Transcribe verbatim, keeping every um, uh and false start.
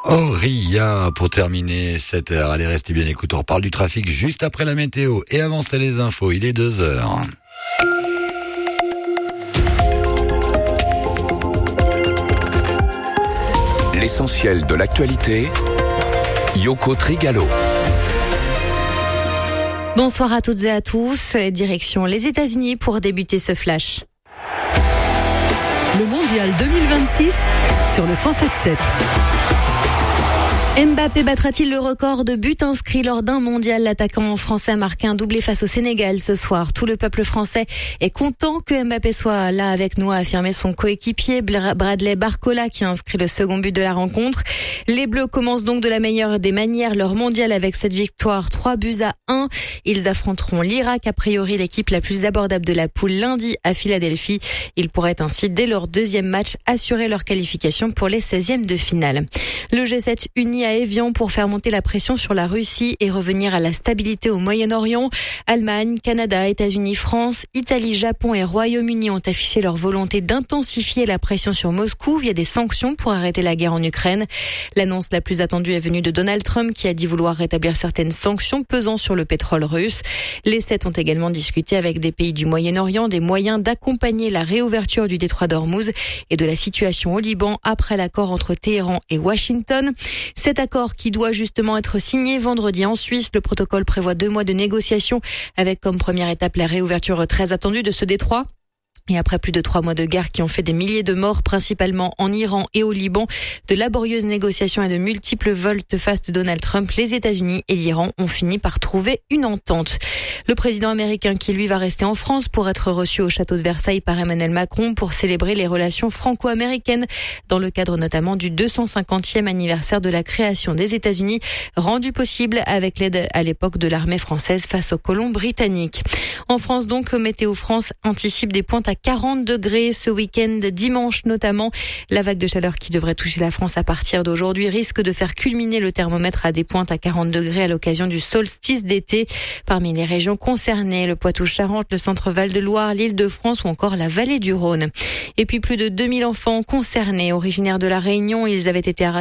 Auria pour terminer cette heure. Allez, restez bien écoutez, on parle du trafic juste après la météo. Et avant ça, les infos, il est deux heures. L'essentiel de l'actualité, Yoko Trigalo. Bonsoir à toutes et à tous. Direction les États-Unis pour débuter ce flash. Le mondial deux mille vingt-six sur le cent sept sept. Mbappé battra-t-il le record de buts inscrits lors d'un mondial? L'attaquant français a marqué un doublé face au Sénégal ce soir. Tout le peuple français est content que Mbappé soit là avec nous, a affirmé son coéquipier Bradley Barcola qui a inscrit le second but de la rencontre. Les Bleus commencent donc de la meilleure des manières leur mondial avec cette victoire trois buts à un. Ils affronteront l'Irak, a priori l'équipe la plus abordable de la poule, lundi à Philadelphie. Ils pourraient ainsi, dès leur deuxième match, assurer leur qualification pour les seizièmes de finale. Le G sept uni à Évian pour faire monter la pression sur la Russie et revenir à la stabilité au Moyen-Orient. Allemagne, Canada, États-Unis, France, Italie, Japon et Royaume-Uni ont affiché leur volonté d'intensifier la pression sur Moscou via des sanctions pour arrêter la guerre en Ukraine. L'annonce la plus attendue est venue de Donald Trump qui a dit vouloir rétablir certaines sanctions pesant sur le pétrole russe. Les sept ont également discuté avec des pays du Moyen-Orient des moyens d'accompagner la réouverture du détroit d'Ormuz et de la situation au Liban après l'accord entre Téhéran et Washington. Cet accord qui doit justement être signé vendredi en Suisse. Le protocole prévoit deux mois de négociations avec comme première étape la réouverture très attendue de ce détroit. Et après plus de trois mois de guerre qui ont fait des milliers de morts, principalement en Iran et au Liban, de laborieuses négociations et de multiples volte-face de Donald Trump, les États-Unis et l'Iran ont fini par trouver une entente. Le président américain qui, lui, va rester en France pour être reçu au château de Versailles par Emmanuel Macron pour célébrer les relations franco-américaines dans le cadre notamment du deux cent cinquantième anniversaire de la création des États-Unis, rendu possible avec l'aide à l'époque de l'armée française face aux colons britanniques. En France donc, Météo France anticipe des pointes à quarante degrés ce week-end, dimanche notamment. La vague de chaleur qui devrait toucher la France à partir d'aujourd'hui risque de faire culminer le thermomètre à des pointes à quarante degrés à l'occasion du solstice d'été. Parmi les régions concernées, le Poitou-Charentes, le centre Val-de-Loire, l'Île-de-France ou encore la vallée du Rhône. Et puis plus de deux mille enfants concernés, originaires de la Réunion, ils avaient été arrachés